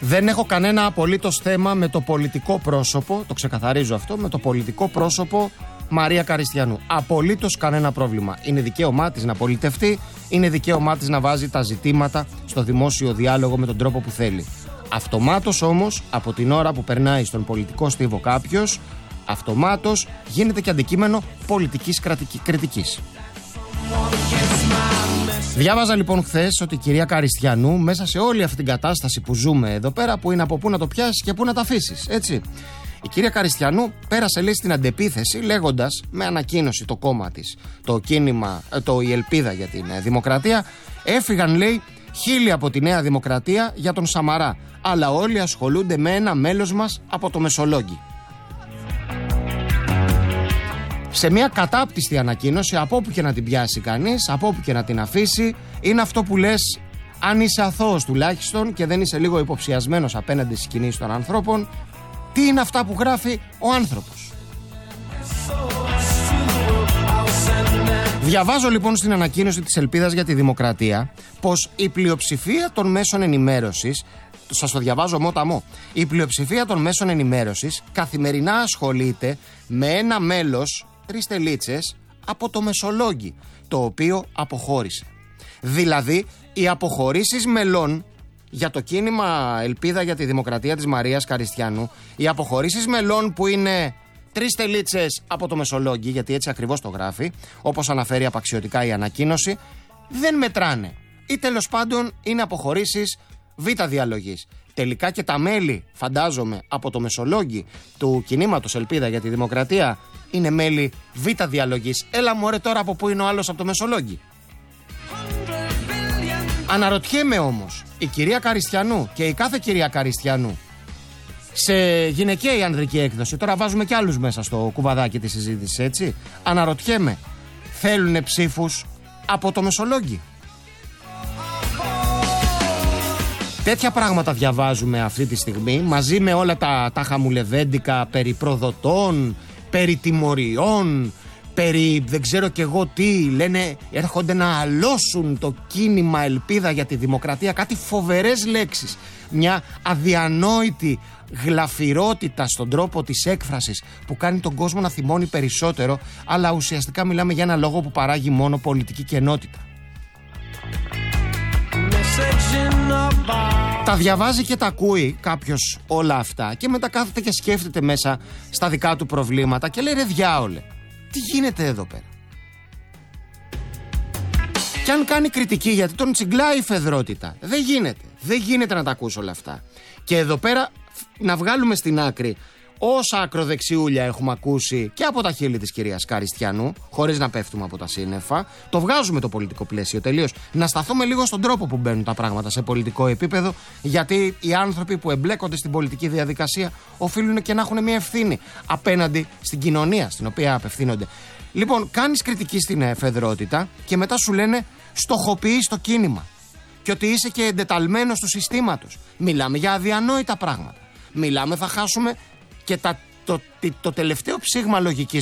Δεν έχω κανένα απολύτως θέμα με το πολιτικό πρόσωπο, το ξεκαθαρίζω αυτό, με το πολιτικό πρόσωπο Μαρία Καριστιανού. Απολύτως κανένα πρόβλημα. Είναι δικαίωμά της να πολιτευτεί, είναι δικαίωμά της να βάζει τα ζητήματα στο δημόσιο διάλογο με τον τρόπο που θέλει. Αυτομάτως όμως, από την ώρα που περνάει στον πολιτικό στίβο κάποιος, αυτομάτως γίνεται και αντικείμενο πολιτικής κριτικής. Διάβαζα λοιπόν χθες ότι η κυρία Καριστιανού, μέσα σε όλη αυτή την κατάσταση που ζούμε εδώ πέρα, που είναι από πού να το πιάσεις και πού να τα αφήσεις, έτσι, η κυρία Καριστιανού πέρασε, λέει, στην αντεπίθεση, λέγοντας με ανακοίνωση το κόμμα της, το κίνημα, η Ελπίδα για την Δημοκρατία, έφυγαν, λέει, 1000 από τη Νέα Δημοκρατία για τον Σαμαρά, αλλά όλοι ασχολούνται με ένα μέλος μας από το Μεσολόγγι. Σε μια κατάπτυστη ανακοίνωση, από όπου και να την πιάσει κανείς, από όπου και να την αφήσει, είναι αυτό που λες, αν είσαι αθώος τουλάχιστον και δεν είσαι λίγο υποψιασμένος απέναντι στις κινήσεις των ανθρώπων, τι είναι αυτά που γράφει ο άνθρωπος. Διαβάζω λοιπόν στην ανακοίνωση της Ελπίδας για τη Δημοκρατία πως η πλειοψηφία των μέσων ενημέρωσης, σας το διαβάζω μόταμο, η πλειοψηφία των μέσων ενημέρωσης καθημερινά ασχολείται με ένα μέλος, 3 τελίτσες, από το Μεσολόγγι, το οποίο αποχώρησε. Δηλαδή, οι αποχωρήσεις μελών για το κίνημα Ελπίδα για τη Δημοκρατία της Μαρίας Καριστιανού, οι αποχωρήσεις μελών που είναι 3 τελίτσες από το Μεσολόγγι, γιατί έτσι ακριβώς το γράφει, όπως αναφέρει απαξιωτικά η ανακοίνωση, δεν μετράνε. Ή τέλος πάντων είναι αποχωρήσεις β' διαλογής. Τελικά και τα μέλη, φαντάζομαι, από το Μεσολόγγι του κινήματος Ελπίδα για τη Δημοκρατία είναι μέλη β' διαλογής. Έλα μωρέ τώρα από πού είναι ο άλλος από το Μεσολόγγι. Αναρωτιέμαι όμως, η κυρία Καριστιανού και η κάθε κυρία Καριστιανού σε γυναικεία ή ανδρική έκδοση, τώρα βάζουμε κι άλλους μέσα στο κουβαδάκι της συζήτησης, έτσι, αναρωτιέμαι, θέλουνε ψήφους από το Μεσολόγγι? Τέτοια πράγματα διαβάζουμε αυτή τη στιγμή, μαζί με όλα τα χαμουλεβέντικα περί προδοτών, περί τιμωριών, περί δεν ξέρω κι εγώ τι, λένε έρχονται να αλώσουν το κίνημα Ελπίδα για τη Δημοκρατία, κάτι φοβερές λέξεις, μια αδιανόητη γλαφυρότητα στον τρόπο της έκφρασης που κάνει τον κόσμο να θυμώνει περισσότερο, αλλά ουσιαστικά μιλάμε για ένα λόγο που παράγει μόνο πολιτική κενότητα. Τα διαβάζει και τα ακούει κάποιος όλα αυτά και μετά κάθεται και σκέφτεται μέσα στα δικά του προβλήματα και λέει ρε διάολε, τι γίνεται εδώ πέρα? Και αν κάνει κριτική, γιατί τον τσιγκλάει η φεδρότητα, δεν γίνεται να τα ακούς όλα αυτά. Και εδώ πέρα να βγάλουμε στην άκρη όσα ακροδεξιούλια έχουμε ακούσει και από τα χείλη της κυρίας Καριστιανού, χωρίς να πέφτουμε από τα σύννεφα, το βγάζουμε το πολιτικό πλαίσιο τελείως. Να σταθούμε λίγο στον τρόπο που μπαίνουν τα πράγματα σε πολιτικό επίπεδο, γιατί οι άνθρωποι που εμπλέκονται στην πολιτική διαδικασία οφείλουν και να έχουν μια ευθύνη απέναντι στην κοινωνία στην οποία απευθύνονται. Λοιπόν, κάνεις κριτική στην εφεδρότητα και μετά σου λένε στοχοποιείς το κίνημα και ότι είσαι και εντεταλμένος του συστήματος. Μιλάμε για αδιανόητα πράγματα. Μιλάμε, θα χάσουμε και το τελευταίο ψήγμα λογικής